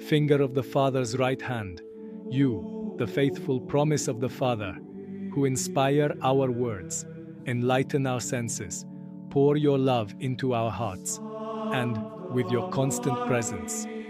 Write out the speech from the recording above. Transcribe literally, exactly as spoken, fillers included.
finger of the Father's right hand, you, the faithful promise of the Father, who inspire our words, enlighten our senses, pour your love into our hearts, and, with your constant presence,